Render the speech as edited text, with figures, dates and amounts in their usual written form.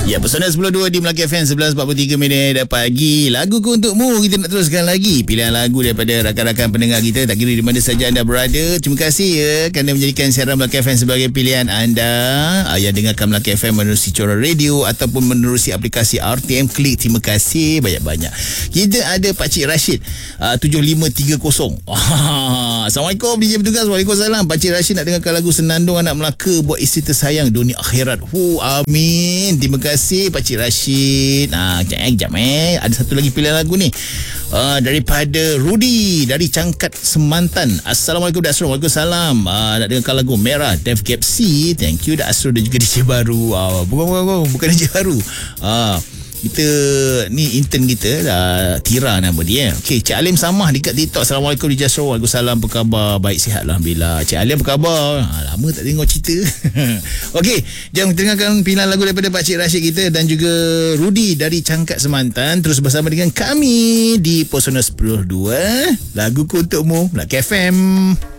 Ya, Pesona 10.2 di Melaka FM 11.43 minit pagi. Laguku untukmu. Kita nak teruskan lagi pilihan lagu daripada rakan-rakan pendengar kita. Tak kira di mana saja anda berada. Terima kasih ya kerana menjadikan siaran Melaka FM sebagai pilihan anda. Yang dengarkan Melaka FM menerusi Cora Radio ataupun menerusi aplikasi RTM Klik. Terima kasih banyak-banyak. Kita ada Pakcik Rashid 7530. Assalamualaikum DJ Petugas. Waalaikumsalam. Pakcik Rashid nak dengarkan lagu Senandung Anak Melaka buat isteri tersayang dunia akhirat. Amin. Terima kasih Pakcik Rashid. Sekejap ada satu lagi pilihan lagu ni daripada Rudy dari Cangkat Semantan. Assalamualaikum Dak Asro. Waalaikumsalam. Nak dengarkan lagu Merah Dev Gap C. Thank you Dak Asro dan juga DJ baru. Bukan DJ baru. Kita ni intern kita Tira nama dia. Okey, Cik Alim Samah dekat TikTok. Assalamualaikum DJ Asro. Waalaikumsalam. Apa khabar? Baik, sihat alhamdulillah. Cik Alim apa khabar? Lama tak tengok cerita. Okey, jom dengarkan pilihan lagu daripada Pakcik Rashid kita dan juga Rudy dari Cangkat Semantan. Terus bersama dengan kami di Pesona 10.2. Laguku untukmu, Melaka FM.